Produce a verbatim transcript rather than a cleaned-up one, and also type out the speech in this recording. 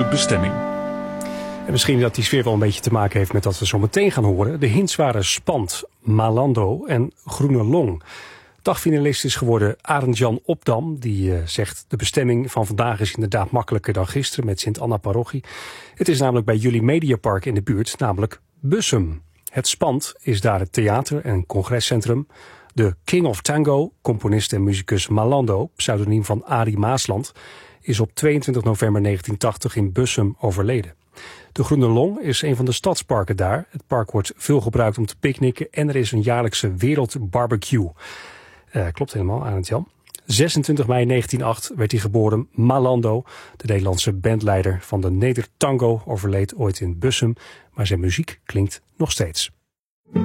de bestemming. En misschien dat die sfeer wel een beetje te maken heeft met wat we zo meteen gaan horen. De hints waren Spand, Malando en Groene Long. Dagfinalist is geworden Arend-Jan Opdam. Die uh, zegt de bestemming van vandaag is inderdaad makkelijker dan gisteren met Sint-Anna-parochie. Het is namelijk bij jullie Mediapark in de buurt, namelijk Bussum. Het Spand is daar het theater en congrescentrum. De King of Tango, componist en muzikus Malando, pseudoniem van Arie Maasland, is op tweeëntwintig november negentien tachtig in Bussum overleden. De Groene Long is een van de stadsparken daar. Het park wordt veel gebruikt om te picknicken en er is een jaarlijkse wereldbarbecue. Uh, klopt helemaal, Arend-Jan. zesentwintig mei negentien oh acht werd hij geboren. Malando, de Nederlandse bandleider van de Nedertango, overleed ooit in Bussum, maar zijn muziek klinkt nog steeds.